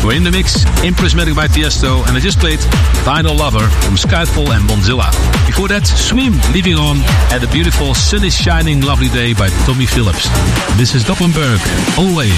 We're in the mix, Imprismatic by Tiesto, and I just played Vinyl Lover from Skyfall and Bonzilla. Before that, Swim, Leaving On, and the beautiful Sun is Shining Lovely Day by Tommy Phillips. This is Doppenberg, always.